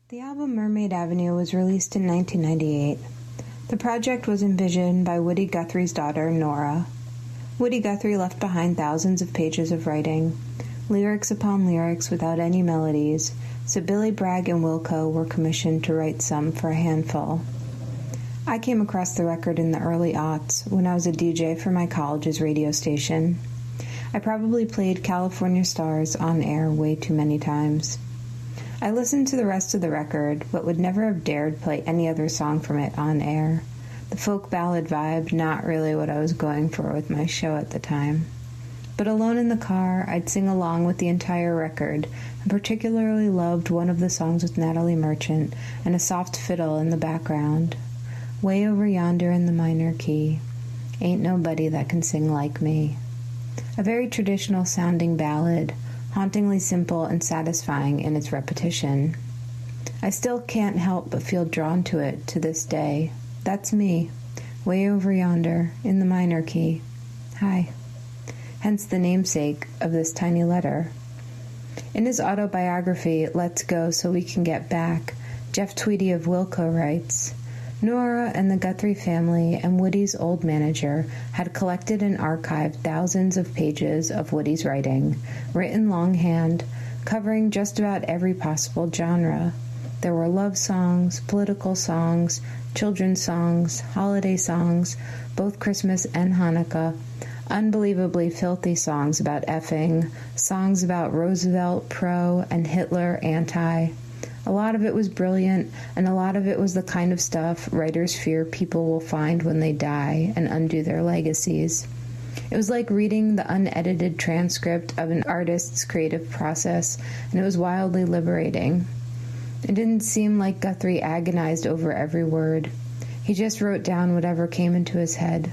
The album Mermaid Avenue was released in 1998. The project was envisioned by Woody Guthrie's daughter, Nora. Woody Guthrie left behind thousands of pages of writing, lyrics upon lyrics without any melodies, so Billy Bragg and Wilco were commissioned to write some for a handful. I came across the record in the early aughts when I was a DJ for my college's radio station. I probably played California Stars on air way too many times. I listened to the rest of the record, but would never have dared play any other song from it on air. The folk ballad vibe, not really what I was going for with my show at the time. But alone in the car, I'd sing along with the entire record, and particularly loved one of the songs with Natalie Merchant and a soft fiddle in the background. Way over yonder in the minor key, ain't nobody that can sing like me. A very traditional sounding ballad, hauntingly simple and satisfying in its repetition. I still can't help but feel drawn to it to this day. That's me, way over yonder, in the minor key. Hi. Hence the namesake of this tiny letter. In his autobiography, Let's Go So We Can Get Back, Jeff Tweedy of Wilco writes, Nora and the Guthrie family and Woody's old manager had collected and archived thousands of pages of Woody's writing, written longhand, covering just about every possible genre. There were love songs, political songs, children's songs, holiday songs, both Christmas and Hanukkah, unbelievably filthy songs about effing, songs about Roosevelt pro and Hitler anti. A lot of it was brilliant, and a lot of it was the kind of stuff writers fear people will find when they die and undo their legacies. It was like reading the unedited transcript of an artist's creative process, and it was wildly liberating. It didn't seem like Guthrie agonized over every word. He just wrote down whatever came into his head,